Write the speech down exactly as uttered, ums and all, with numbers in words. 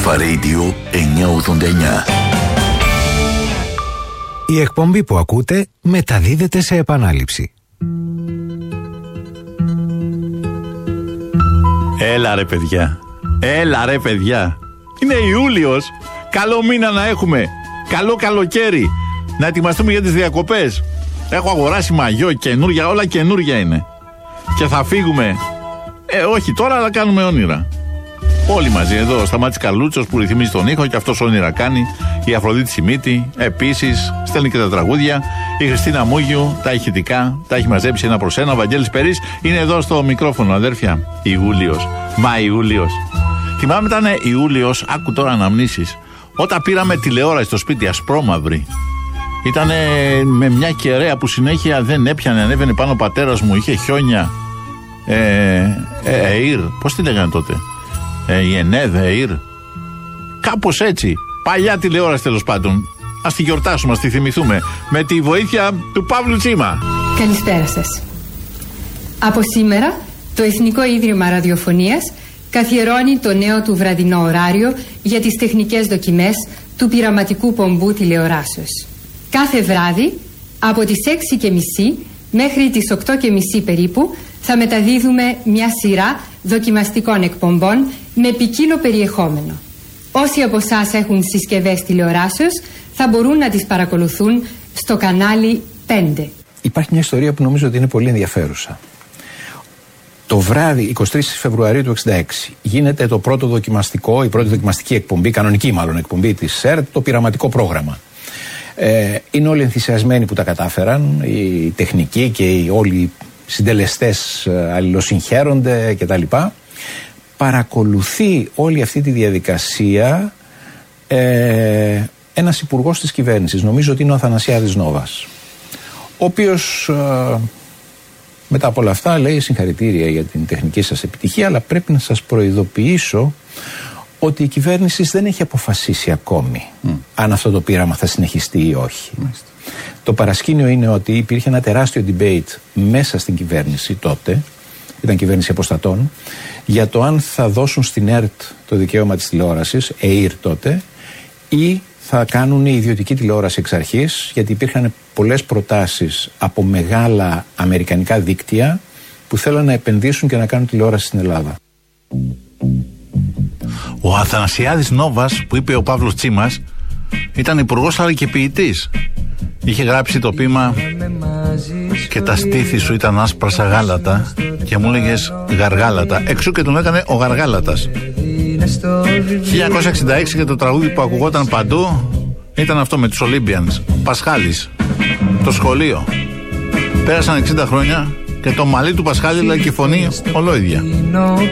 Αλφα Radio εννιακόσια ογδόντα εννιά. Η εκπομπή που ακούτε μεταδίδεται σε επανάληψη. Έλα ρε παιδιά, έλα ρε παιδιά. Είναι Ιούλιος, καλό μήνα να έχουμε, καλό καλοκαίρι. Να ετοιμαστούμε για τις διακοπές. Έχω αγοράσει μαγιό, καινούρια, όλα καινούρια είναι. Και θα φύγουμε, ε όχι τώρα, αλλά κάνουμε όνειρα. Όλοι μαζί εδώ, ο Σταμάτης Καρλούτσος που ρυθμίζει τον ήχο και αυτός όνειρα κάνει. Η Αφροδίτη Σιμίτη, επίσης, στέλνει και τα τραγούδια. Η Χριστίνα Μούγιου, τα ηχητικά, τα έχει μαζέψει ένα προς ένα. Ο Βαγγέλης Περής είναι εδώ στο μικρόφωνο, αδέρφια. Ιούλιος, μα Ιούλιος. Θυμάμαι ήταν Ιούλιος, άκου τώρα αναμνήσεις. Όταν πήραμε τηλεόραση στο σπίτι, ασπρόμαυρη. Ήτανε με μια κεραία που συνέχεια δεν έπιανε, ανέβαινε πάνω ο πατέρας μου, είχε χιόνια. Ε, ε, ΕΙΡ, πώς τη λέγανε τότε. Ε, η ΕΝΕΔ, ΕΙΡ. Κάπως έτσι. Παλιά τηλεόραση τέλος πάντων. Ας τη γιορτάσουμε, ας τη θυμηθούμε. Με τη βοήθεια του Παύλου Τσίμα. Καλησπέρα σας. Από σήμερα, το Εθνικό Ίδρυμα Ραδιοφωνίας καθιερώνει το νέο του βραδινό ωράριο για τις τεχνικές δοκιμές του πειραματικού πομπού τηλεοράσεως. Κάθε βράδυ, από τις έξι και μισή μέχρι τις οκτώ και μισή περίπου, θα μεταδίδουμε μια σειρά δοκιμαστικών εκπομπών με ποικίλο περιεχόμενο. Όσοι από εσάς έχουν συσκευές τηλεοράσεως θα μπορούν να τις παρακολουθούν στο κανάλι πέντε. Υπάρχει μια ιστορία που νομίζω ότι είναι πολύ ενδιαφέρουσα. Το βράδυ εικοστή τρίτη Φεβρουαρίου του εξήντα έξι γίνεται το πρώτο δοκιμαστικό, η πρώτη δοκιμαστική εκπομπή, κανονική μάλλον εκπομπή της ΣΕΡΤ, το πειραματικό πρόγραμμα. Ε, είναι όλοι ενθουσιασμένοι που τα κατάφεραν, οι τεχνικοί και οι όλοι οι συντελεστές αλληλοσυγχαίρονται κτλ. Παρακολουθεί όλη αυτή τη διαδικασία ε, ένας υπουργός της κυβέρνησης, νομίζω ότι είναι ο Αθανασιάδης Νόβας, ο οποίος ε, μετά από όλα αυτά λέει συγχαρητήρια για την τεχνική σας επιτυχία, αλλά πρέπει να σας προειδοποιήσω ότι η κυβέρνηση δεν έχει αποφασίσει ακόμη mm. αν αυτό το πείραμα θα συνεχιστεί ή όχι. Mm. Το παρασκήνιο είναι ότι υπήρχε ένα τεράστιο debate μέσα στην κυβέρνηση τότε, ήταν κυβέρνηση αποστατών, για το αν θα δώσουν στην ΕΡΤ το δικαίωμα της τηλεόρασης, ΕΙΡ τότε, ή θα κάνουν η ιδιωτική τηλεόραση εξ αρχής, γιατί υπήρχαν πολλές προτάσεις από μεγάλα αμερικανικά δίκτυα που θέλουν να επενδύσουν και να κάνουν τηλεόραση στην Ελλάδα. Ο Αθανασιάδης Νόβας, που είπε ο Παύλος Τσίμας, ήταν υπουργός αλλά και ποιητής. Είχε γράψει το ποίημα «Και τα στήθη σου ήταν άσπρα σαν γάλατα και μου έλεγες γαργάλατα». Εξού και τον έκανε ο Γαργάλατας. χίλια εννιακόσια εξήντα έξι και το τραγούδι που ακουγόταν παντού ήταν αυτό με τους Olympians. Πασχάλης, το σχολείο. Πέρασαν εξήντα χρόνια και το μαλλί του Πασχάλη λέει και η φωνή ολόιδια.